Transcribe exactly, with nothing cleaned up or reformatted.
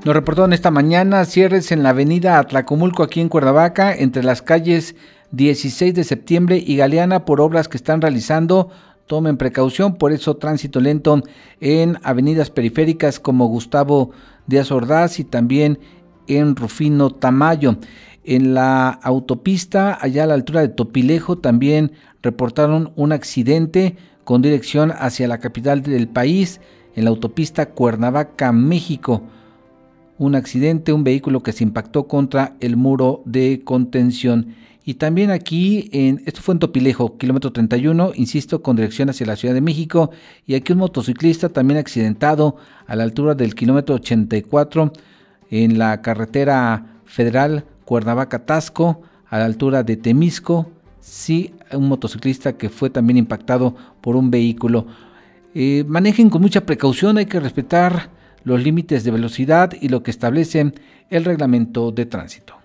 Nos reportaron esta mañana cierres en la avenida Atlacomulco aquí en Cuernavaca, entre las calles dieciséis de septiembre y Galeana por obras que están realizando. Tomen precaución, por eso tránsito lento en avenidas periféricas como Gustavo Díaz Ordaz y también en Rufino Tamayo. En la autopista, allá a la altura de Topilejo, también reportaron un accidente con dirección hacia la capital del país, en la autopista Cuernavaca, México. Un accidente, un vehículo que se impactó contra el muro de contención. Y también aquí, en, esto fue en Topilejo, kilómetro treinta y uno, insisto, con dirección hacia la Ciudad de México. Y aquí un motociclista también accidentado a la altura del kilómetro ochenta y cuatro en la carretera federal Cuernavaca-Tasco, a la altura de Temisco. Sí, un motociclista que fue también impactado por un vehículo. Eh, manejen con mucha precaución, hay que respetar los límites de velocidad y lo que establece el reglamento de tránsito.